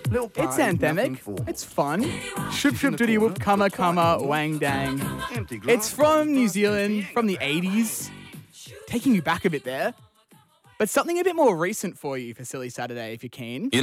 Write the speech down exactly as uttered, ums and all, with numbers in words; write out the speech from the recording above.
It's anthemic. It's fun. Shoop shoop doody whoop, kama kama, wang dang. It's from New Zealand, from the eighties. Taking you back a bit there. But something a bit more recent for you for Silly Saturday, if you're keen.